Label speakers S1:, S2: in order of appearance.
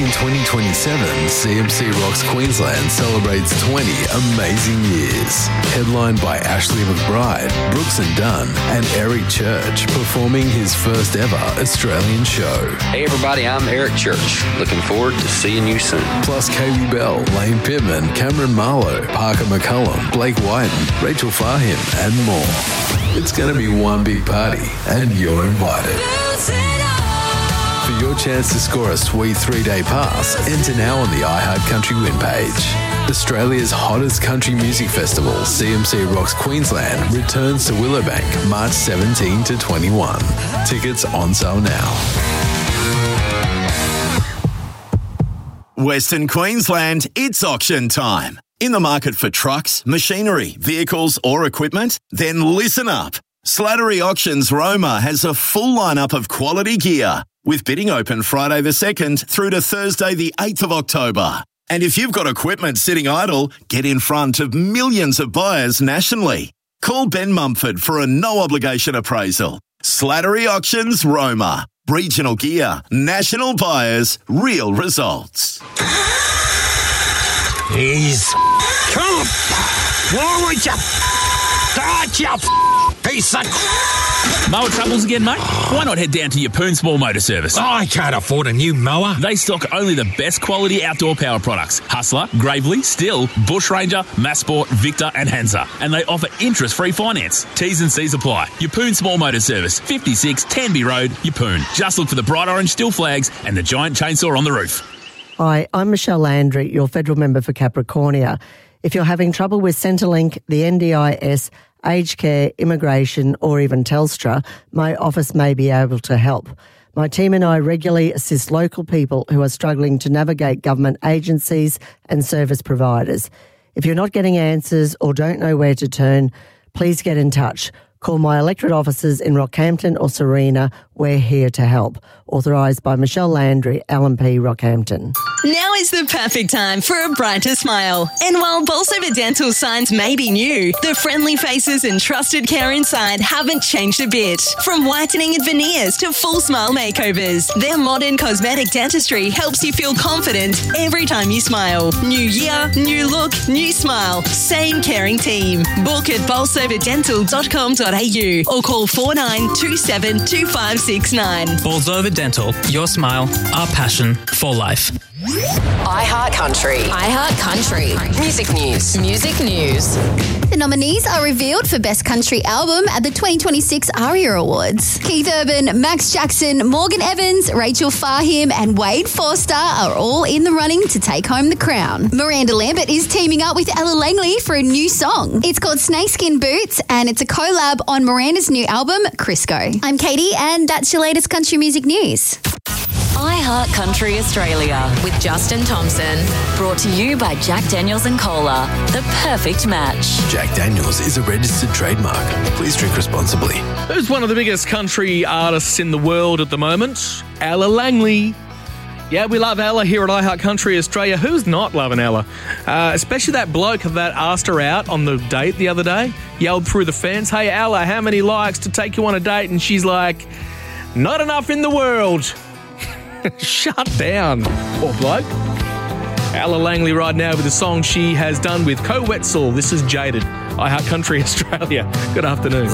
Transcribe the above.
S1: In 2027, CMC Rocks Queensland celebrates 20 amazing years. Headlined by Ashley McBride, Brooks and Dunn, and Eric Church, performing his first ever Australian show.
S2: Hey everybody, I'm Eric Church. Looking forward to seeing you soon.
S1: Plus Katie Bell, Lane Pittman, Cameron Marlowe, Parker McCullum, Blake Whiten, Rachel Fahim, and more. It's going to be one big party, and you're invited. For your chance to score a sweet 3-day pass, enter now on the iHeart Country win page. Australia's hottest country music festival, CMC Rocks Queensland, returns to Willowbank March 17 to 21. Tickets on sale now.
S3: Western Queensland, it's auction time. In the market for trucks, machinery, vehicles or equipment? Then listen up. Slattery Auctions Roma has a full lineup of quality gear, with bidding open Friday the 2nd through to Thursday the 8th of October. And if you've got equipment sitting idle, get in front of millions of buyers nationally. Call Ben Mumford for a no-obligation appraisal. Slattery Auctions Roma. Regional gear, national buyers, real results.
S4: He's... Come! Why would you... Start you... piece of...
S5: Mower troubles again, mate? Why not head down to Yeppoon Small Motor Service?
S4: I can't afford a new mower.
S5: They stock only the best quality outdoor power products. Hustler, Gravely, Stihl, Bush Ranger, Massport, Victor and Hansa. And they offer interest-free finance. T's and C's apply. Yeppoon Small Motor Service, 56 Tanby Road, Yeppoon. Just look for the bright orange Stihl flags and the giant chainsaw on the roof.
S6: Hi, I'm Michelle Landry, your federal member for Capricornia. If you're having trouble with Centrelink, the NDIS, aged care, immigration or even Telstra, my office may be able to help. My team and I regularly assist local people who are struggling to navigate government agencies and service providers. If you're not getting answers or don't know where to turn, please get in touch. Call my electorate offices in Rockhampton or Serena. We're here to help. Authorised by Michelle Landry, LNP Rockhampton.
S7: Now is the perfect time for a brighter smile. And while Bolsover Dental signs may be new, the friendly faces and trusted care inside haven't changed a bit. From whitening and veneers to full smile makeovers, their modern cosmetic dentistry helps you feel confident every time you smile. New year, new look, new smile. Same caring team. Book at bolsoverdental.com.au or call 4927 2569.
S8: Bolsover Dental, your smile, our passion for life.
S9: iHeart Country. iHeart Country. Music news. Music news.
S10: The nominees are revealed for Best Country Album at the 2026 ARIA Awards. Keith Urban, Max Jackson, Morgan Evans, Rachel Fahim and Wade Forster are all in the running to take home the crown. Miranda Lambert is teaming up with Ella Langley for a new song. It's called Snakeskin Boots and it's a collab on Miranda's new album, Crisco. I'm Katie and that's your latest country music news.
S9: iHeart Country Australia with Justin Thompson. Brought to you by Jack Daniels and Cola. The perfect match.
S1: Jack Daniels is a registered trademark. Please drink responsibly.
S11: Who's one of the biggest country artists in the world at the moment? Ella Langley. Yeah, we love Ella here at iHeart Country Australia. Who's not loving Ella? Especially that bloke that asked her out on the date the other day. Yelled through the fence, "Hey Ella, how many likes to take you on a date?" And she's like, "Not enough in the world." Shut down, poor bloke. Ella Langley right now with a song she has done with Co Wetzel. This is Jaded. iHeart Country Australia. Good afternoon.